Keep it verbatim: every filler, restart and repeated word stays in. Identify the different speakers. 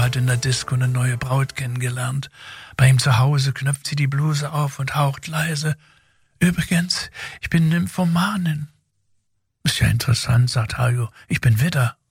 Speaker 1: hat in der Disco eine neue Braut kennengelernt. Bei ihm zu Hause knöpft sie die Bluse auf und haucht leise: Übrigens, ich bin Nymphomanin. Ist ja interessant, sagt Hajo. Ich bin Widder.